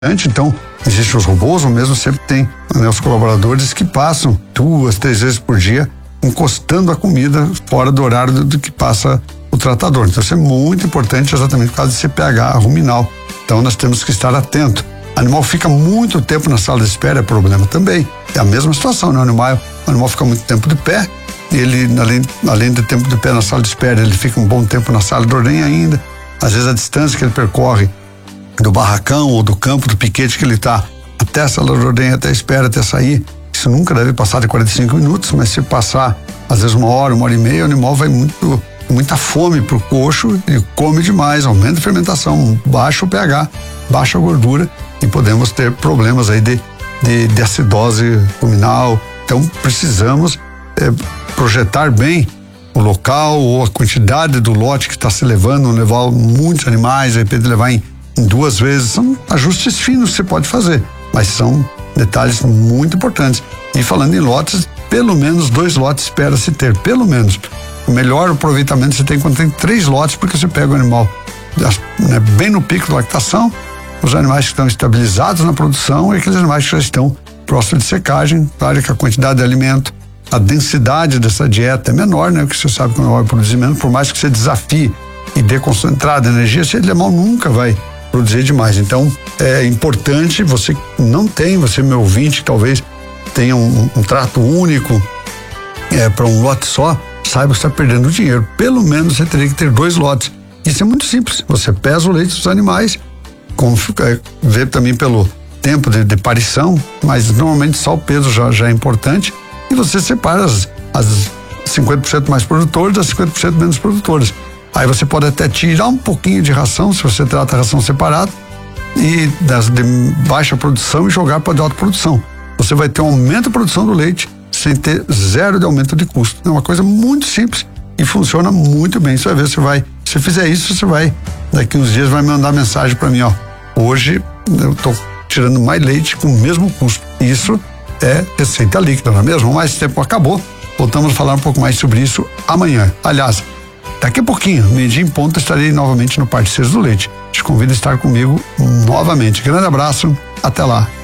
Então, existem os robôs, ou mesmo sempre tem, né, os colaboradores que passam 2, 3 vezes por dia encostando a comida fora do horário do que passa o tratador. Então, isso é muito importante exatamente por causa desse pH ruminal. Então, nós temos que estar atento. O animal fica muito tempo na sala de espera, é problema também. É a mesma situação, né? O animal fica muito tempo de pé, e ele, além do tempo de pé na sala de espera, ele fica um bom tempo na sala de ordenha ainda. Às vezes a distância que ele percorre do barracão ou do campo, do piquete que ele está, até a sala de ordenha, até a espera, até sair, isso nunca deve passar de 45 minutos, mas se passar às vezes 1 hora, 1 hora e meia, o animal vai muita fome pro coxo e come demais, aumenta a fermentação, baixa o pH, baixa a gordura e podemos ter problemas aí de acidose ruminal. Então precisamos projetar bem o local ou a quantidade do lote que está se levando, levar muitos animais, de repente levar em 2 vezes, são ajustes finos que você pode fazer, mas são detalhes muito importantes. E falando em lotes, pelo menos 2 lotes espera-se ter, pelo menos. O melhor aproveitamento você tem quando tem 3 lotes, porque você pega o animal, né, bem no pico da lactação, os animais que estão estabilizados na produção e aqueles animais que já estão próximos de secagem. Claro que a quantidade de alimento, a densidade dessa dieta é menor, né? Porque você sabe que o animal vai produzir menos, por mais que você desafie e dê concentrada energia, esse animal nunca vai produzir demais. Então, é importante, você meu ouvinte, que talvez tenha um trato único para um lote só, saiba que está perdendo dinheiro. Pelo menos você teria que ter 2 lotes. Isso é muito simples. Você pesa o leite dos animais, vê também pelo tempo de parição, mas normalmente só o peso já é importante, e você separa as 50% mais produtores das 50% menos produtores. Aí você pode até tirar um pouquinho de ração, se você trata a ração separada, e das de baixa produção e jogar para de alta produção. Você vai ter um aumento da produção do leite sem ter 0 de aumento de custo. É uma coisa muito simples e funciona muito bem. Você vai ver, se fizer isso, você vai, daqui uns dias vai me mandar mensagem para mim, ó. Hoje eu tô tirando mais leite com o mesmo custo. Isso é receita líquida, não é mesmo? Mas o tempo acabou. Voltamos a falar um pouco mais sobre isso amanhã. Aliás, daqui a pouquinho, 12h em ponto, estarei novamente no Parceiros do Leite. Te convido a estar comigo novamente. Grande abraço, até lá.